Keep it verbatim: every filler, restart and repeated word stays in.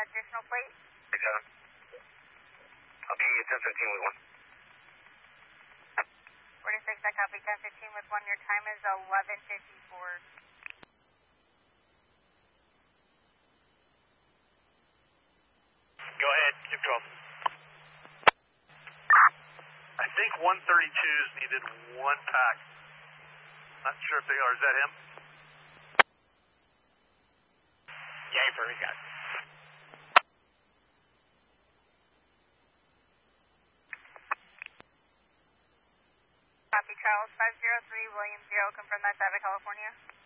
additional plate? seven. Okay, ten fifteen with one. forty-six, I copy ten fifteen with one. Your time is eleven fifty-four. Go ahead, give twelve. I think one thirty-twos needed one pack. Not sure if they are. Is that him? Yeah, for me, guys. Copy, Charles five zero three, William zero, confirm that's out of California.